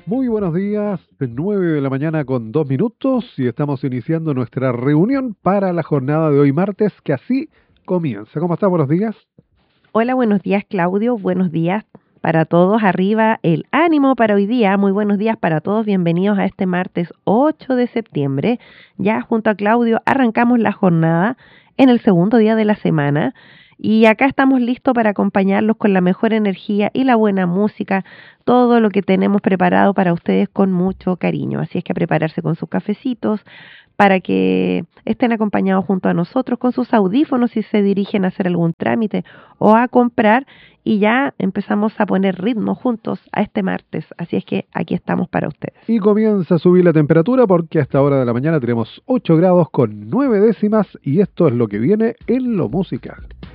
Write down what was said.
Muy buenos días, 9 de la mañana con 2 minutos y estamos iniciando nuestra reunión para la jornada de hoy martes, que así comienza. ¿Cómo está? Buenos días. Hola, buenos días Claudio, buenos días para todos, arriba el ánimo para hoy día, muy buenos días para todos, bienvenidos a este martes 8 de septiembre, ya junto a Claudio arrancamos la jornada en el segundo día de la semana y acá estamos listos para acompañarlos con la mejor energía y la buena música, todo lo que tenemos preparado para ustedes con mucho cariño, así es que a prepararse con sus cafecitos, para que estén acompañados junto a nosotros con sus audífonos si se dirigen a hacer algún trámite o a comprar y ya empezamos a poner ritmo juntos a este martes, así es que aquí estamos para ustedes. Y comienza a subir la temperatura porque a esta hora de la mañana tenemos 8 grados con 9 décimas y esto es lo que viene en lo musical.